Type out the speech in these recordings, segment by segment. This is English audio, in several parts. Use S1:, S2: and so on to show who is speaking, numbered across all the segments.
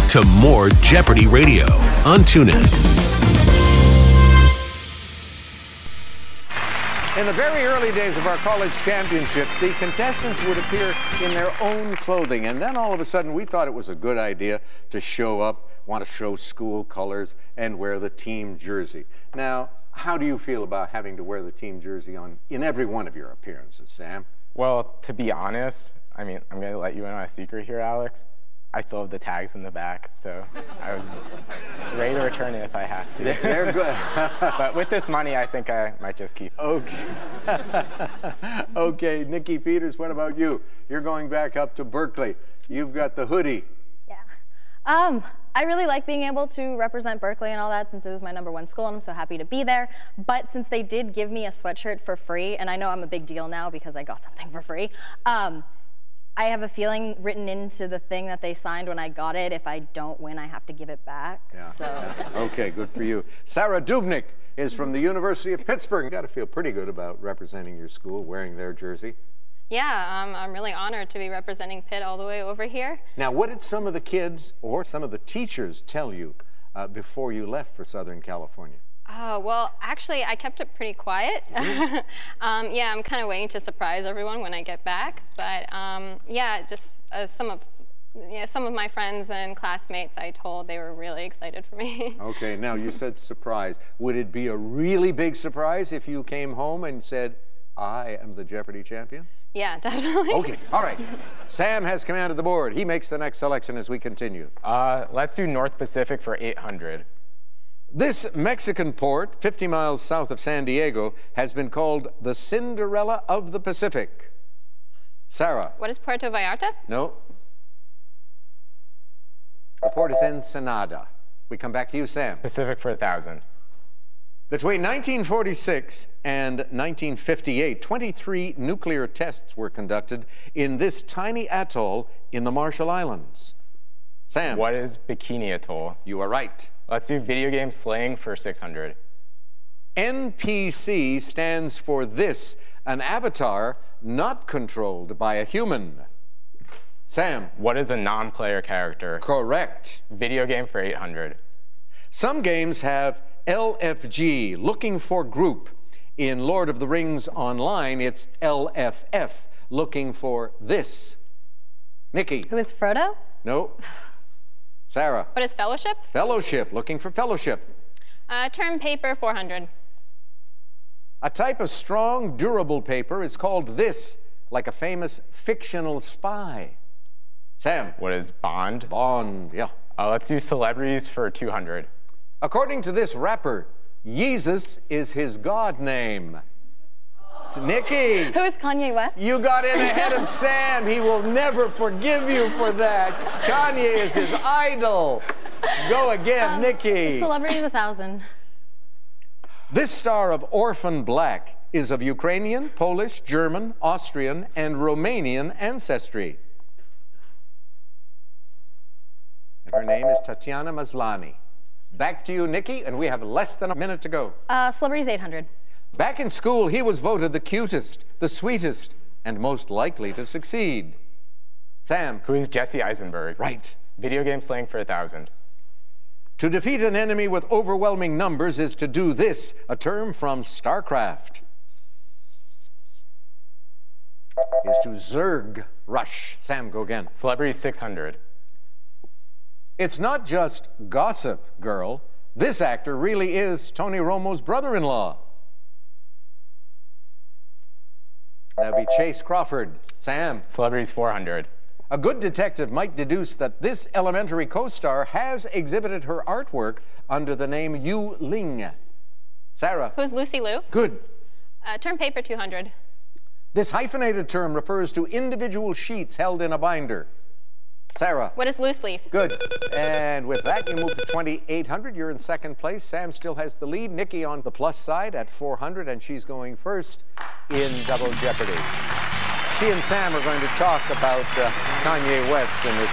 S1: back to more Jeopardy Radio on TuneIn.
S2: In the very early days of our college championships, the contestants would appear in their own clothing. And then all of a sudden, we thought it was a good idea to show up, want to show school colors, and wear the team jersey. Now, how do you feel about having to wear the team jersey in every one of your appearances, Sam?
S3: Well, to be honest, I mean, I'm going to let you in on a secret here, Alex. I still have the tags in the back, so I'm ready to return it if I have to.
S2: They're good.
S3: But with this money, I think I might just keep it.
S2: Okay. Okay, Nikki Peters, what about you? You're going back up to Berkeley. You've got the hoodie.
S4: Yeah. I really like being able to represent Berkeley and all that since it was my #1 school, and I'm so happy to be there. But since they did give me a sweatshirt for free, and I know I'm a big deal now because I got something for free, I have a feeling written into the thing that they signed when I got it, if I don't win, I have to give it back.
S2: Yeah.
S4: So.
S2: Okay, good for you. Sarah Dubnik is from the University of Pittsburgh. You got to feel pretty good about representing your school, wearing their jersey.
S5: Yeah, I'm really honored to be representing Pitt all the way over here.
S2: Now, what did some of the kids or some of the teachers tell you before you left for Southern California?
S5: Well, actually, I kept it pretty quiet.
S2: Mm-hmm.
S5: Yeah, I'm kind of waiting to surprise everyone when I get back. But yeah, just some of my friends and classmates I told, they were really excited for me.
S2: Okay, now you said surprise. Would it be a really big surprise if you came home and said, I am the Jeopardy champion?
S5: Yeah, definitely.
S2: Okay, all right. Sam has command of the board. He makes the next selection as we continue.
S3: Let's do North Pacific for 800.
S2: This Mexican port, 50 miles south of San Diego, has been called the Cinderella of the Pacific. Sarah.
S5: What is Puerto Vallarta?
S2: No. The port is Ensenada. We come back to you, Sam.
S3: Pacific for 1,000.
S2: Between 1946 and 1958, 23 nuclear tests were conducted in this tiny atoll in the Marshall Islands. Sam.
S3: What is Bikini Atoll?
S2: You are right.
S3: Let's do video game slang for 600.
S2: NPC stands for this, an avatar not controlled by a human. Sam.
S3: What is a non-player character?
S2: Correct.
S3: Video game for 800.
S2: Some games have LFG, looking for group. In Lord of the Rings Online, it's LFF, looking for this. Nikki.
S4: Who is Frodo?
S2: No. Sarah.
S5: What is fellowship?
S2: Fellowship, looking for fellowship.
S5: Term paper 400.
S2: A type of strong, durable paper is called this, like a famous fictional spy. Sam.
S3: What is Bond?
S2: Bond, yeah.
S3: Let's do celebrities for 200.
S2: According to this rapper, Jesus is his God name. So, Nikki.
S4: Who is Kanye West?
S2: You got in ahead of Sam. He will never forgive you for that. Kanye is his idol. Go again, Nikki.
S4: Celebrities 1,000.
S2: This star of Orphan Black is of Ukrainian, Polish, German, Austrian, and Romanian ancestry. Her name is Tatiana Maslany. Back to you, Nikki, and we have less than a minute to go.
S4: Celebrities 800.
S2: Back in school, he was voted the cutest, the sweetest, and most likely to succeed. Sam.
S3: Who is Jesse Eisenberg?
S2: Right.
S3: Video game slang for 1,000.
S2: To defeat an enemy with overwhelming numbers is to do this, a term from StarCraft. Is to Zerg rush. Sam, go again.
S3: Celebrities 600.
S2: It's not just Gossip Girl. This actor really is Tony Romo's brother-in-law. That'd be Chase Crawford. Sam.
S3: Celebrities 400.
S2: A good detective might deduce that this Elementary co-star has exhibited her artwork under the name Yu Ling. Sarah.
S5: Who's Lucy Liu?
S2: Good.
S5: Term paper 200.
S2: This hyphenated term refers to individual sheets held in a binder. Sarah.
S5: What is loose leaf?
S2: Good. And with that, you move to 2,800. You're in second place. Sam still has the lead. Nikki on the plus side at 400, and she's going first in Double Jeopardy. She and Sam are going to talk about Kanye West in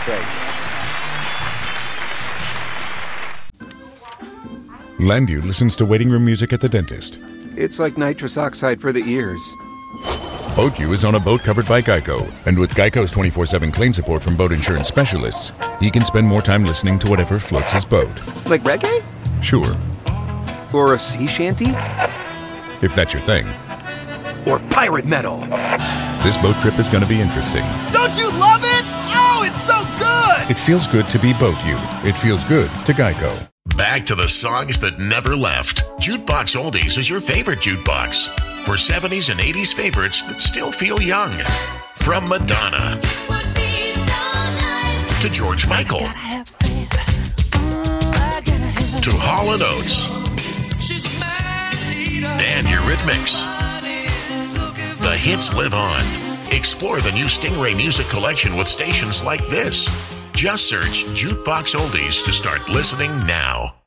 S2: this break.
S6: Landu listens to waiting room music at the dentist.
S7: It's like nitrous oxide for the ears.
S6: Boat U is on a boat covered by Geico. And with Geico's 24/7 claim support from boat insurance specialists, he can spend more time listening to whatever floats his boat.
S7: Like reggae?
S6: Sure.
S7: Or a sea shanty?
S6: If that's your thing.
S7: Or pirate metal?
S6: This boat trip is going to be interesting.
S7: Don't you love it? Oh, it's so good!
S6: It feels good to be Boat U. It feels good to Geico.
S1: Back to the songs that never left. Jukebox Oldies is your favorite jukebox. For 70s and 80s favorites that still feel young. From Madonna to George Michael to Hall & Oates and Eurythmics. The hits live on. Explore the new Stingray Music Collection with stations like this. Just search Jukebox Oldies to start listening now.